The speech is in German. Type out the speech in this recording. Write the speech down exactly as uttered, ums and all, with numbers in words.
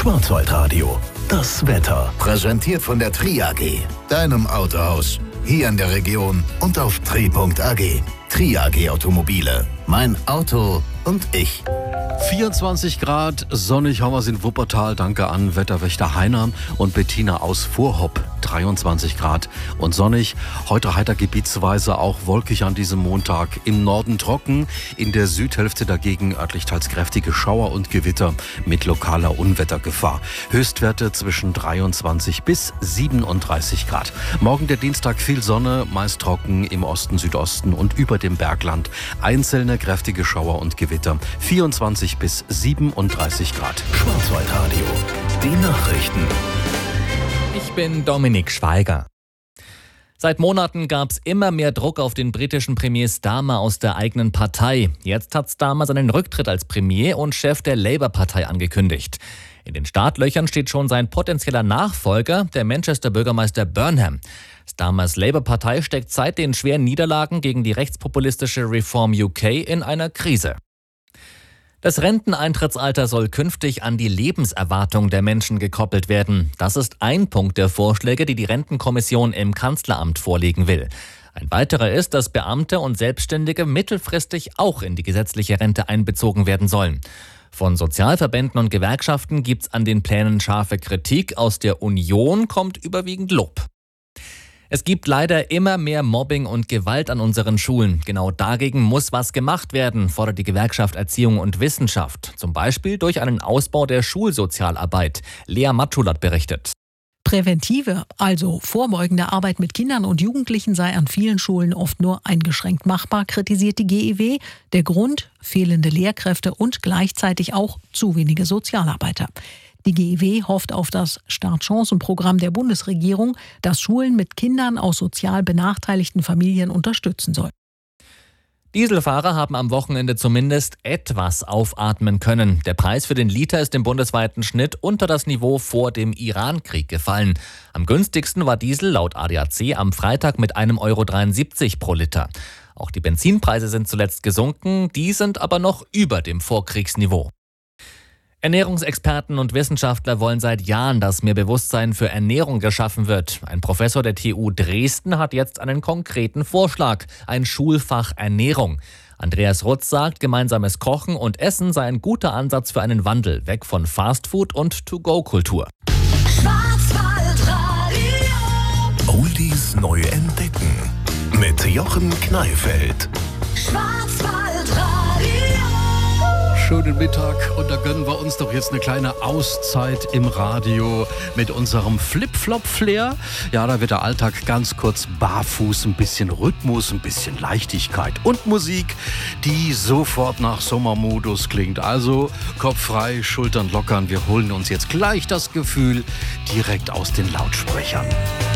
Schwarzwaldradio. Das Wetter. Präsentiert von der Tri A G, deinem Autohaus. Hier in der Region und auf tri punkt a g. Tri A G Automobile. Mein Auto und ich. vierundzwanzig Grad, sonnig haben wir es in Wuppertal. Danke an Wetterwächter Heiner und Bettina aus Vorhopp. dreiundzwanzig Grad und sonnig. Heute heiter gebietsweise auch wolkig an diesem Montag. Im Norden trocken, in der Südhälfte dagegen örtlich teils kräftige Schauer und Gewitter mit lokaler Unwettergefahr. Höchstwerte zwischen dreiundzwanzig bis siebenunddreißig Grad. Morgen der Dienstag viel Sonne, meist trocken im Osten, Südosten und über dem Bergland. Einzelne kräftige Schauer und Gewitter. vierundzwanzig bis siebenunddreißig Grad. Schwarzwaldradio. Die Nachrichten. Ich bin Dominik Schweiger. Seit Monaten gab es immer mehr Druck auf den britischen Premier Starmer aus der eigenen Partei. Jetzt hat Starmer seinen Rücktritt als Premier und Chef der Labour-Partei angekündigt. In den Startlöchern steht schon sein potenzieller Nachfolger, der Manchester-Bürgermeister Burnham. Starmers Labour-Partei steckt seit den schweren Niederlagen gegen die rechtspopulistische Reform U K in einer Krise. Das Renteneintrittsalter soll künftig an die Lebenserwartung der Menschen gekoppelt werden. Das ist ein Punkt der Vorschläge, die die Rentenkommission im Kanzleramt vorlegen will. Ein weiterer ist, dass Beamte und Selbstständige mittelfristig auch in die gesetzliche Rente einbezogen werden sollen. Von Sozialverbänden und Gewerkschaften gibt's an den Plänen scharfe Kritik. Aus der Union kommt überwiegend Lob. Es gibt leider immer mehr Mobbing und Gewalt an unseren Schulen. Genau dagegen muss was gemacht werden, fordert die Gewerkschaft Erziehung und Wissenschaft. Zum Beispiel durch einen Ausbau der Schulsozialarbeit. Lea Matschulat berichtet. Präventive, also vorbeugende Arbeit mit Kindern und Jugendlichen sei an vielen Schulen oft nur eingeschränkt machbar, kritisiert die G E W. Der Grund: fehlende Lehrkräfte und gleichzeitig auch zu wenige Sozialarbeiter. Die G E W hofft auf das Startchancenprogramm der Bundesregierung, das Schulen mit Kindern aus sozial benachteiligten Familien unterstützen soll. Dieselfahrer haben am Wochenende zumindest etwas aufatmen können. Der Preis für den Liter ist im bundesweiten Schnitt unter das Niveau vor dem Iran-Krieg gefallen. Am günstigsten war Diesel laut A D A C am Freitag mit einem Euro dreiundsiebzig pro Liter. Auch die Benzinpreise sind zuletzt gesunken, die sind aber noch über dem Vorkriegsniveau. Ernährungsexperten und Wissenschaftler wollen seit Jahren, dass mehr Bewusstsein für Ernährung geschaffen wird. Ein Professor der T U Dresden hat jetzt einen konkreten Vorschlag, ein Schulfach Ernährung. Andreas Rutz sagt, gemeinsames Kochen und Essen sei ein guter Ansatz für einen Wandel, weg von Fastfood und To-Go-Kultur. Oldies neu entdecken. Mit Jochen Kneifeld. Schönen Mittag und da gönnen wir uns doch jetzt eine kleine Auszeit im Radio mit unserem Flip-Flop-Flair. Ja, da wird der Alltag ganz kurz barfuß, ein bisschen Rhythmus, ein bisschen Leichtigkeit und Musik, die sofort nach Sommermodus klingt. Also Kopf frei, Schultern lockern. Wir holen uns jetzt gleich das Gefühl direkt aus den Lautsprechern.